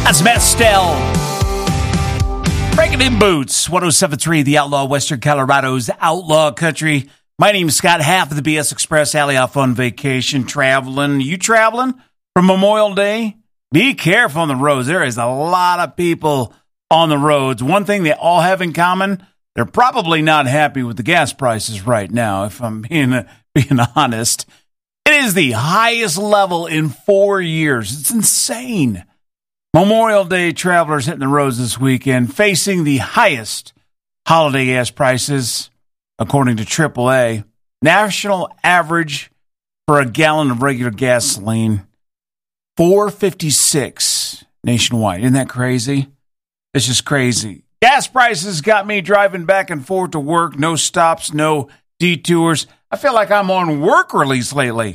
That's Mestel. Breaking in Boots, 107.3, The Outlaw, Western Colorado's Outlaw Country. My name is Scott, half of the BS Express Alley off on vacation, traveling. You traveling for Memorial Day? Be careful on the roads. There is a lot of people on the roads. One thing they all have in common, they're probably not happy with the gas prices right now, if I'm being honest. It is the highest level in 4 years. It's insane. Memorial Day travelers hitting the roads this weekend, facing the highest holiday gas prices, according to AAA. National average for a gallon of regular gasoline, $4.56 nationwide. Isn't that crazy? It's just crazy. Gas prices got me driving back and forth to work. No stops, no detours. I feel like I'm on work release lately.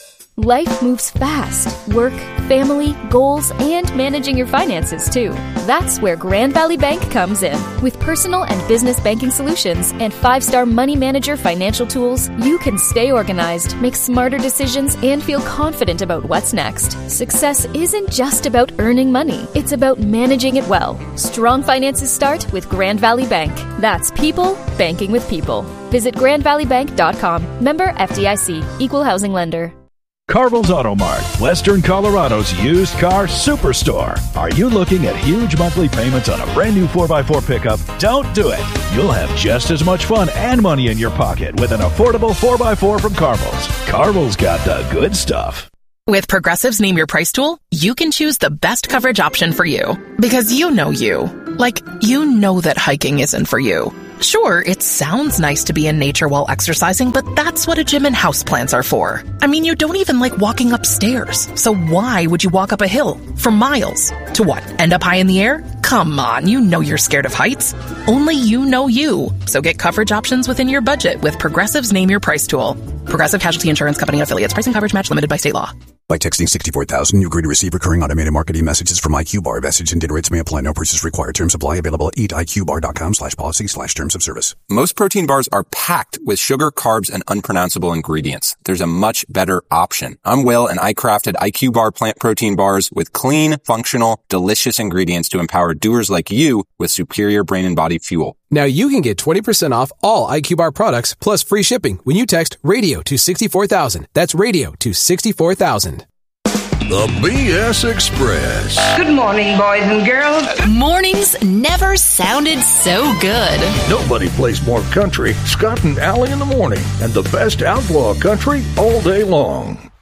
Life moves fast. Work, family, goals, and managing your finances, too. That's where Grand Valley Bank comes in. With personal and business banking solutions and 5-star money manager financial tools, you can stay organized, make smarter decisions, and feel confident about what's next. Success isn't just about earning money. It's about managing it well. Strong finances start with Grand Valley Bank. That's people banking with people. Visit grandvalleybank.com. Member FDIC. Equal housing lender. Carville's Auto Mart, Western Colorado's used car superstore. Are you looking at huge monthly payments on a brand new 4x4 pickup? Don't do it. You'll have just as much fun and money in your pocket with an affordable 4x4 from Carville's. Carville's got the good stuff. With Progressive's Name Your Price tool, you can choose the best coverage option for you. Because you know you. Like, you know that hiking isn't for you. Sure, it sounds nice to be in nature while exercising, but that's what a gym and houseplants are for. I mean, you don't even like walking upstairs. So why would you walk up a hill for miles? To what, end up high in the air? Come on, you know you're scared of heights. Only you know you. So get coverage options within your budget with Progressive's Name Your Price tool. Progressive Casualty Insurance Company affiliates. Price and coverage match limited by state law. By texting 64,000, you agree to receive recurring automated marketing messages from IQ Bar. Message and data rates may apply. No purchase required. Terms apply. Available at eatiqbar.com/policy/terms of service. Most protein bars are packed with sugar, carbs, and unpronounceable ingredients. There's a much better option. I'm Will, and I crafted IQ Bar plant protein bars with clean, functional, delicious ingredients to empower doers like you with superior brain and body fuel. Now you can get 20% off all IQ Bar products plus free shipping when you text radio to 64,000. That's radio to 64,000. The BS Express. Good morning, boys and girls. Mornings never sounded so good. Nobody plays more country. Scott and Allie in the morning. And the best outlaw country all day long.